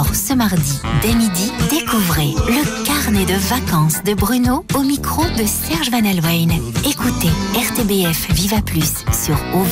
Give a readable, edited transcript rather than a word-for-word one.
Alors ce mardi, dès midi, découvrez le carnet de vacances de Bruno au micro de Serge Van Alwijn. Écoutez RTBF Viva Plus sur OV.